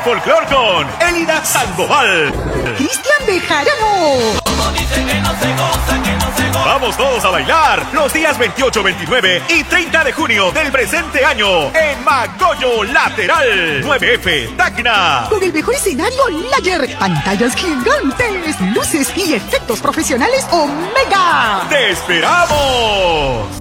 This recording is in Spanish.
folclor con Elida Sandoval. Cristian Bejarano. Vamos todos a bailar los días 28, 29 y 30 de junio del presente año en Magollo Lateral 9F Tacna. Con el mejor escenario Layer, pantallas gigantes, luces y efectos profesionales Omega. ¡Te esperamos!